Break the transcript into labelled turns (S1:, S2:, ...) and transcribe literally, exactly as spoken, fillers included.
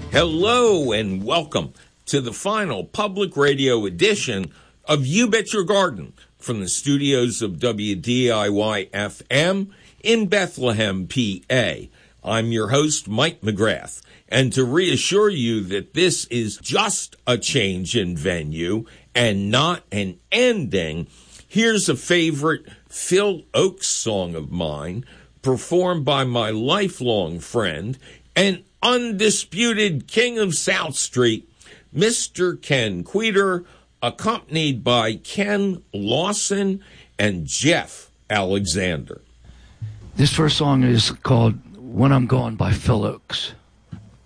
S1: Hello and welcome to the final public radio edition of You Bet Your Garden from the studios of W D I Y F M in Bethlehem, P A. I'm your host, Mike McGrath, and to reassure you that this is just a change in venue and not an ending, here's a favorite Phil Oakes song of mine, performed by my lifelong friend and undisputed king of South Street, Mister Ken Queter, accompanied by Ken Lawson and Jeff Alexander.
S2: This first song is called When I'm Gone by Phil Oakes.